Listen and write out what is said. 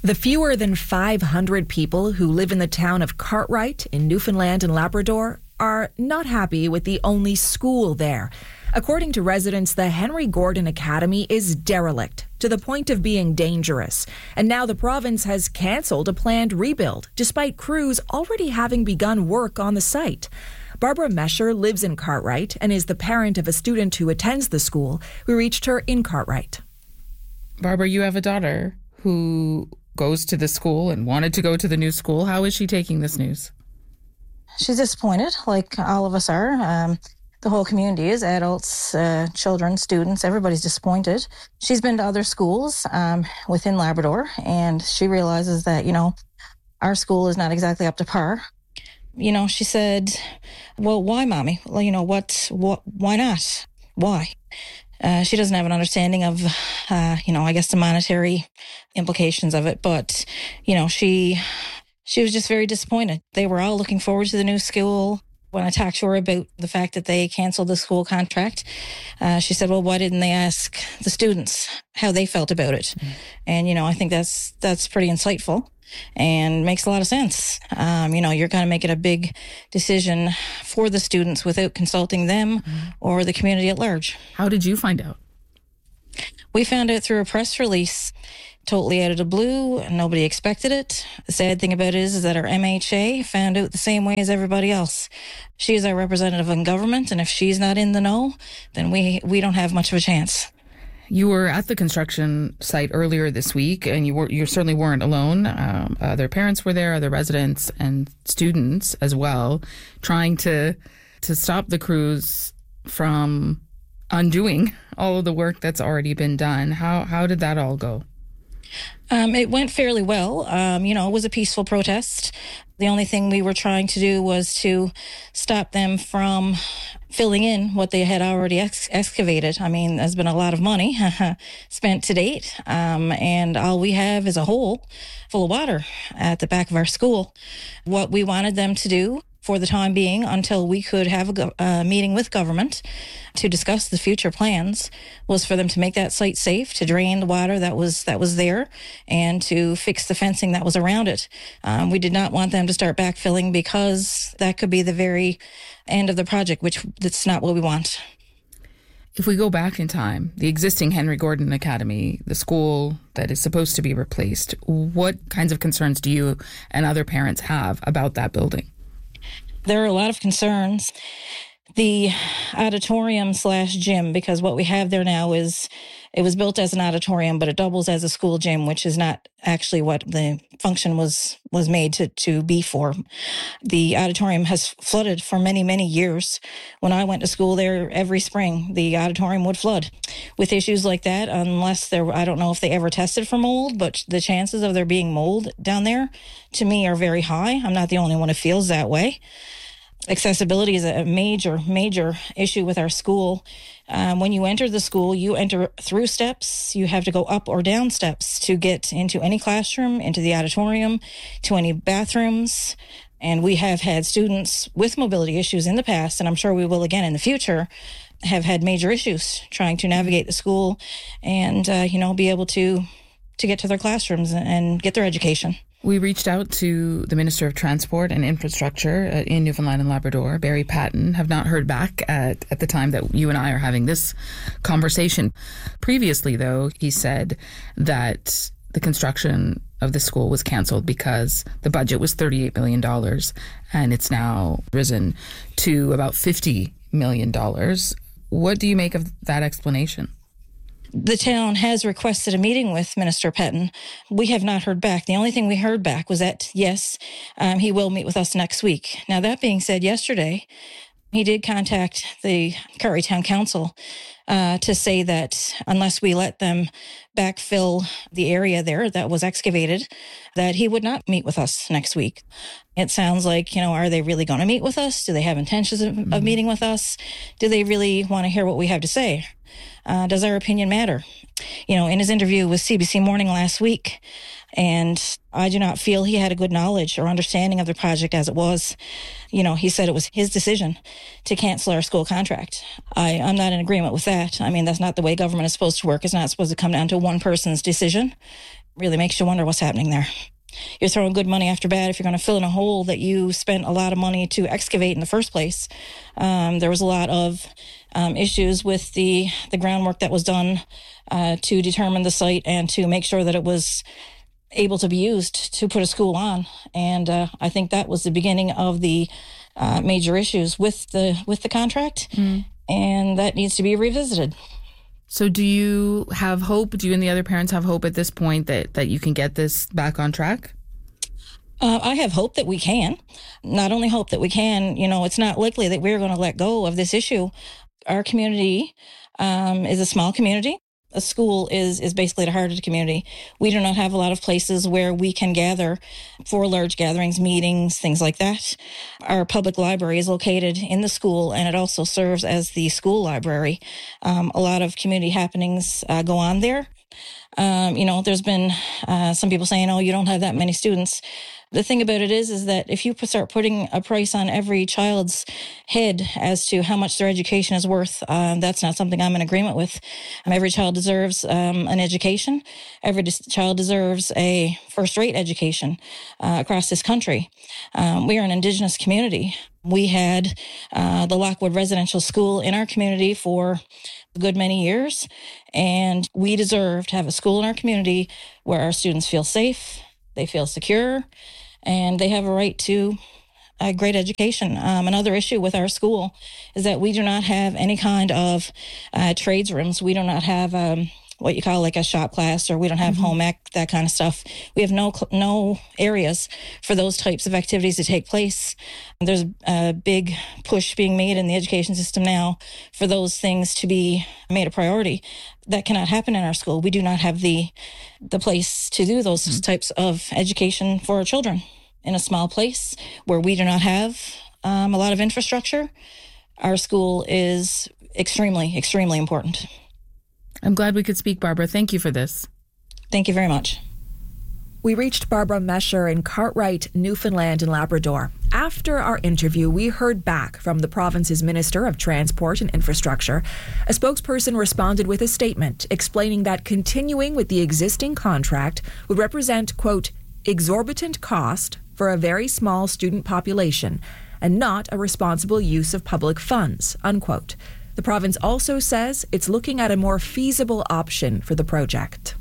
The fewer than 500 people who live in the town of Cartwright in Newfoundland and Labrador are not happy with the only school there. According to residents, the Henry Gordon Academy is derelict to the point of being dangerous. And now the province has cancelled a planned rebuild, despite crews already having begun work on the site. Barbara Mesher lives in Cartwright and is the parent of a student who attends the school. We reached her in Cartwright. Barbara, you have a daughter who goes to the school and wanted to go to the new school. How is she taking this news? She's disappointed, like all of us are. The whole community is, adults, children, students, everybody's disappointed. She's been to other schools within Labrador, and she realizes that, our school is not exactly up to par. She said, well, why, Mommy? Well, why not? Why? She doesn't have an understanding of, I guess the monetary implications of it. But, she was just very disappointed. They were all looking forward to the new school. When I talked to her about the fact that they canceled the school contract, she said, well, why didn't they ask the students how they felt about it? Mm-hmm. And, I think that's pretty insightful and makes a lot of sense. You're kind of making a big decision for the students without consulting them or the community at large. How did you find out? We found out through a press release, totally out of the blue. Nobody expected it. The sad thing about it is that our MHA found out the same way as everybody else. She is our representative in government, and if she's not in the know, then we don't have much of a chance. You were at the construction site earlier this week, and you certainly weren't alone. Other parents were there, other residents and students as well, trying to stop the crews from undoing all of the work that's already been done. How did that all go? It went fairly well. It was a peaceful protest. The only thing we were trying to do was to stop them from filling in what they had already excavated. There's been a lot of money spent to date, and all we have is a hole full of water at the back of our school. What we wanted them to do for the time being, until we could have a meeting with government to discuss the future plans, was for them to make that site safe, to drain the water that was there, and to fix the fencing that was around it. We did not want them to start backfilling, because that could be the very end of the project, which that's not what we want. If we go back in time, the existing Henry Gordon Academy, the school that is supposed to be replaced, what kinds of concerns do you and other parents have about that building? There are a lot of concerns. The auditorium/gym, because what we have there now is, it was built as an auditorium, but it doubles as a school gym, which is not actually what the function was made to be for. The auditorium has flooded for many, many years. When I went to school there every spring, the auditorium would flood. With issues like that, unless I don't know if they ever tested for mold, but the chances of there being mold down there, to me, are very high. I'm not the only one who feels that way. Accessibility is a major, major issue with our school. When you enter the school, you enter through steps. You have to go up or down steps to get into any classroom, into the auditorium, to any bathrooms. And we have had students with mobility issues in the past, and I'm sure we will again in the future, have had major issues trying to navigate the school and, be able to get to their classrooms and get their education. We reached out to the Minister of Transport and Infrastructure in Newfoundland and Labrador, Barry Patton. Have not heard back at the time that you and I are having this conversation. Previously, though, he said that the construction of the school was cancelled because the budget was $38 million, and it's now risen to about $50 million. What do you make of that explanation? The town has requested a meeting with Minister Patton. We have not heard back. The only thing we heard back was that, yes, he will meet with us next week. Now, that being said, yesterday, he did contact the Cartwright Town Council to say that unless we let them backfill the area there that was excavated, that he would not meet with us next week. It sounds like, are they really going to meet with us? Do they have intentions of meeting with us? Do they really want to hear what we have to say? Does our opinion matter? In his interview with CBC Morning last week, and I do not feel he had a good knowledge or understanding of the project as it was. He said it was his decision to cancel our school contract. I'm not in agreement with that. That's not the way government is supposed to work. It's not supposed to come down to one person's decision. really makes you wonder what's happening there. You're throwing good money after bad if you're going to fill in a hole that you spent a lot of money to excavate in the first place. There was a lot of issues with the groundwork that was done to determine the site and to make sure that it was able to be used to put a school on. And I think that was the beginning of the major issues with the contract, and that needs to be revisited. So do you have hope? Do you and the other parents have hope at this point that you can get this back on track? I have hope that we can. Not only hope that we can, it's not likely that we're going to let go of this issue. Our community is a small community. A school is basically the heart of the community. We do not have a lot of places where we can gather for large gatherings, meetings, things like that. Our public library is located in the school, and it also serves as the school library. A lot of community happenings go on there. There's been some people saying, oh, you don't have that many students. The thing about it is that if you start putting a price on every child's head as to how much their education is worth, that's not something I'm in agreement with. Every child deserves an education. Every child deserves a first-rate education across this country. We are an Indigenous community. We had the Lockwood Residential School in our community for a good many years, and we deserve to have a school in our community where our students feel safe, they feel secure, and they have a right to a great education. Another issue with our school is that we do not have any kind of trades rooms. We do not have what you call like a shop class, or we don't have home ec, that kind of stuff. We have no areas for those types of activities to take place. There's a big push being made in the education system now for those things to be made a priority. That cannot happen in our school. We do not have the place to do those types of education for our children. In a small place where we do not have a lot of infrastructure, our school is extremely, extremely important. I'm glad we could speak, Barbara. Thank you for this. Thank you very much. We reached Barbara Mesher in Cartwright, Newfoundland and Labrador. After our interview, we heard back from the province's Minister of Transport and Infrastructure. A spokesperson responded with a statement explaining that continuing with the existing contract would represent, quote, exorbitant cost for a very small student population and not a responsible use of public funds, unquote. The province also says it's looking at a more feasible option for the project.